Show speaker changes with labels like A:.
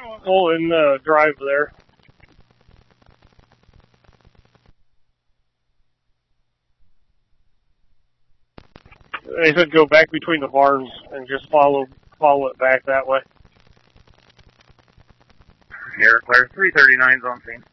A: Oh, in the drive there. They said go back between the barns and just follow it back that way.
B: Air Clear 339's on scene.